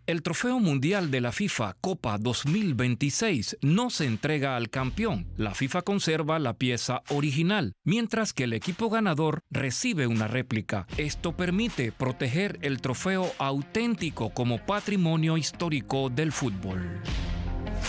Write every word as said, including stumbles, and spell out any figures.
El Trofeo Mundial de la FIFA Copa dos mil veintiséis no se entrega al campeón. La FIFA conserva la pieza original, mientras que el equipo ganador recibe una réplica. Esto permite proteger el trofeo auténtico como patrimonio histórico del fútbol.